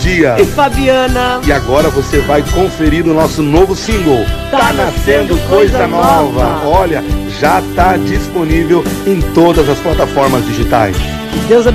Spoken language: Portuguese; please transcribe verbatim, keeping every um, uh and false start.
Dia e Fabiana. E agora você vai conferir o nosso novo single, Tá, tá nascendo coisa nova. Olha, já está disponível em todas as plataformas digitais. Deus